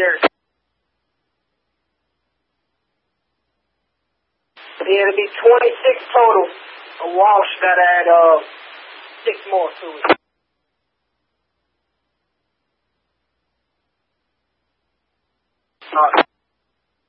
shirt. Yeah, it'll be 26 total. A Walsh gotta add 6 more to it. All right.